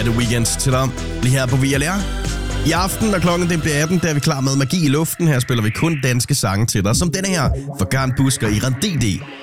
er det weekend til dig, lige her på VLR. I aften, når klokken det bliver 18, der er vi klar med Magi i luften. Her spiller vi kun danske sange til dig, som denne her for Garn Busk og Iran DD.